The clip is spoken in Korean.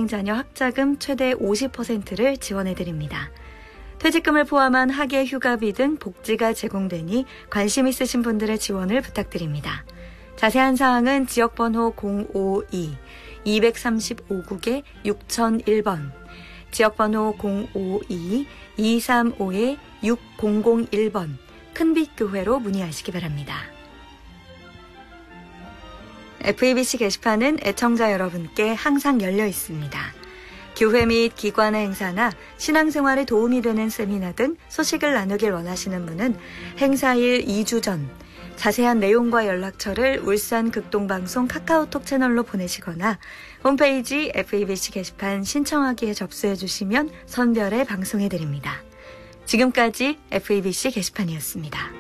자녀 학자금 최대 50%를 지원해드립니다. 퇴직금을 포함한 학예 휴가비 등 복지가 제공되니 관심 있으신 분들의 지원을 부탁드립니다. 자세한 사항은 지역번호 052-235국에 6001번, 지역번호 052-235-6001번 큰빛교회로 문의하시기 바랍니다. FEBC 게시판은 애청자 여러분께 항상 열려 있습니다. 교회 및 기관의 행사나 신앙생활에 도움이 되는 세미나 등 소식을 나누길 원하시는 분은 행사일 2주 전 자세한 내용과 연락처를 울산 극동방송 카카오톡 채널로 보내시거나 홈페이지 FEBC 게시판 신청하기에 접수해 주시면 선별해 방송해드립니다. 지금까지 FEBC 게시판이었습니다.